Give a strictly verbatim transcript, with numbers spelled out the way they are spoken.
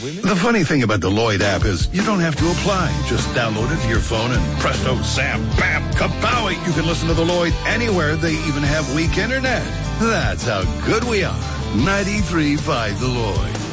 The funny thing about the Lloyd app is you don't have to apply. Just download it to your phone and presto, zap, bam, kapow, you can listen to the Lloyd anywhere. They even have weak internet. That's how good we are. ninety-three point five The Lloyd.